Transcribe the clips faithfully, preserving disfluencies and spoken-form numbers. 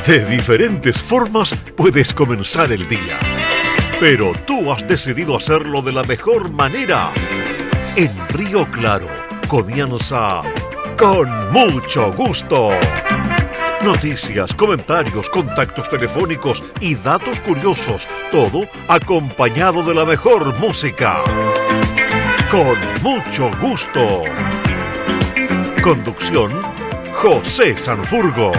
De diferentes formas puedes comenzar el día, pero tú has decidido hacerlo de la mejor manera. En Río Claro comienza Con Mucho Gusto. Noticias, comentarios, contactos telefónicos y datos curiosos, todo acompañado de la mejor música. Con Mucho Gusto. Conducción, José Sanfurgo.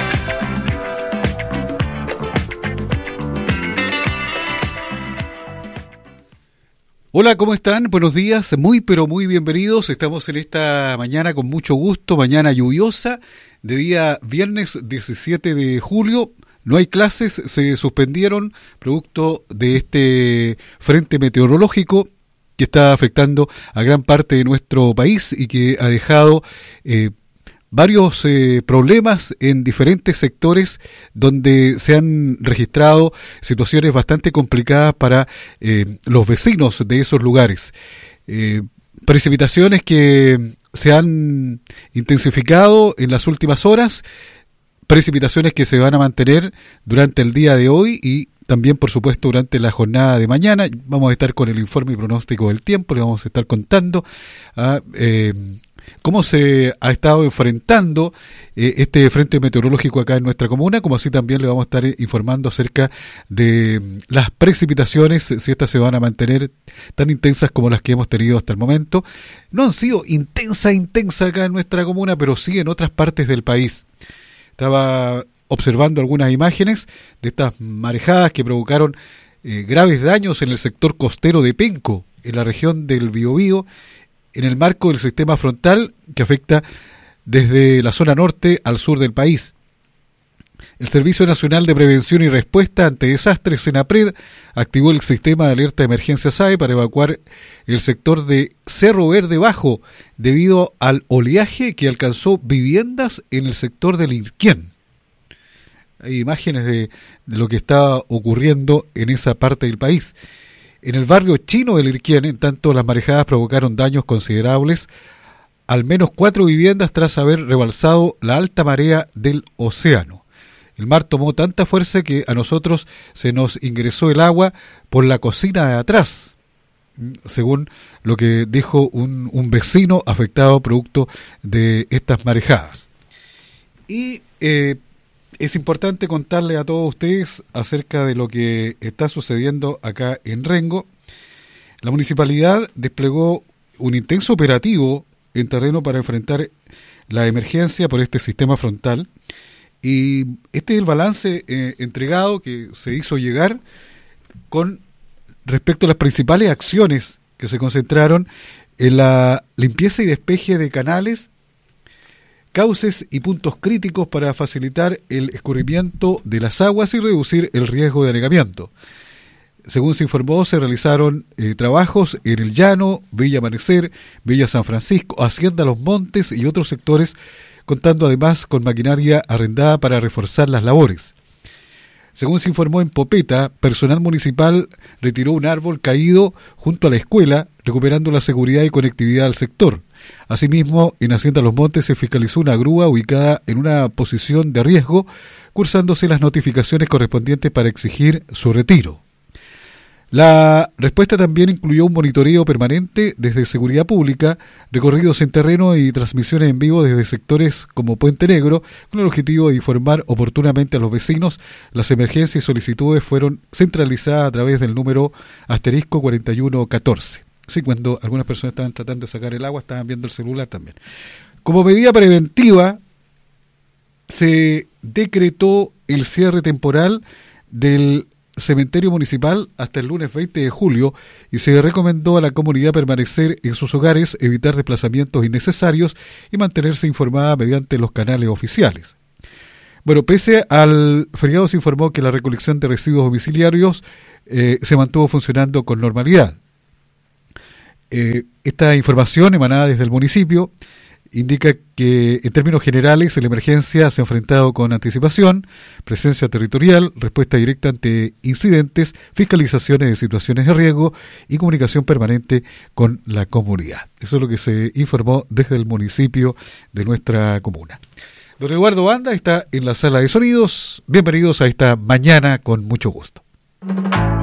Hola, ¿cómo están? Buenos días, muy pero muy bienvenidos. Estamos en esta mañana con mucho gusto, mañana lluviosa, de día viernes diecisiete de julio. No hay clases, se suspendieron producto de este frente meteorológico que está afectando a gran parte de nuestro país y que ha dejado eh, varios eh, problemas en diferentes sectores donde se han registrado situaciones bastante complicadas para eh, los vecinos de esos lugares. Eh, precipitaciones que se han intensificado en las últimas horas, precipitaciones que se van a mantener durante el día de hoy y también, por supuesto, durante la jornada de mañana. Vamos a estar con el informe y pronóstico del tiempo, le vamos a estar contando a... Eh, cómo se ha estado enfrentando eh, este frente meteorológico acá en nuestra comuna, como así también le vamos a estar eh, informando acerca de mm, las precipitaciones, si estas se van a mantener tan intensas como las que hemos tenido hasta el momento. No han sido intensas, intensas acá en nuestra comuna, pero sí en otras partes del país. Estaba observando algunas imágenes de estas marejadas que provocaron eh, graves daños en el sector costero de Penco, en la región del Biobío, en el marco del sistema frontal que afecta desde la zona norte al sur del país. El Servicio Nacional de Prevención y Respuesta ante Desastres, SENAPRED, activó el sistema de alerta de emergencia S A E para evacuar el sector de Cerro Verde Bajo debido al oleaje que alcanzó viviendas en el sector del Irquén. Hay imágenes de, de lo que está ocurriendo en esa parte del país. En el barrio chino del Irquén, en tanto, las marejadas provocaron daños considerables, al menos cuatro viviendas tras haber rebalsado la alta marea del océano. El mar tomó tanta fuerza que a nosotros se nos ingresó el agua por la cocina de atrás, según lo que dijo un, un vecino afectado producto de estas marejadas. Y eh, es importante contarle a todos ustedes acerca de lo que está sucediendo acá en Rengo. La municipalidad desplegó un intenso operativo en terreno para enfrentar la emergencia por este sistema frontal. Y este es el balance eh, entregado que se hizo llegar con respecto a las principales acciones que se concentraron en la limpieza y despeje de canales, cauces y puntos críticos para facilitar el escurrimiento de las aguas y reducir el riesgo de anegamiento. Según se informó, se realizaron eh, trabajos en El Llano, Villa Amanecer, Villa San Francisco, Hacienda Los Montes y otros sectores, contando además con maquinaria arrendada para reforzar las labores. Según se informó en Popeta, personal municipal retiró un árbol caído junto a la escuela, recuperando la seguridad y conectividad al sector. Asimismo, en Hacienda Los Montes se fiscalizó una grúa ubicada en una posición de riesgo, cursándose las notificaciones correspondientes para exigir su retiro. La respuesta también incluyó un monitoreo permanente desde Seguridad Pública, recorridos en terreno y transmisiones en vivo desde sectores como Puente Negro, con el objetivo de informar oportunamente a los vecinos. Las emergencias y solicitudes fueron centralizadas a través del número asterisco cuarenta y uno catorce. Sí, cuando algunas personas estaban tratando de sacar el agua, estaban viendo el celular también. Como medida preventiva, se decretó el cierre temporal del cementerio municipal hasta el lunes veinte de julio y se recomendó a la comunidad permanecer en sus hogares, evitar desplazamientos innecesarios y mantenerse informada mediante los canales oficiales. Bueno, pese al feriado, se informó que la recolección de residuos domiciliarios eh, se mantuvo funcionando con normalidad. Eh, esta información emanada desde el municipio indica que en términos generales la emergencia se ha enfrentado con anticipación, presencia territorial, respuesta directa ante incidentes, fiscalizaciones de situaciones de riesgo y comunicación permanente con la comunidad. Eso es lo que se informó desde el municipio de nuestra comuna. Don Eduardo Banda está en la sala de sonidos. Bienvenidos a esta mañana con mucho gusto.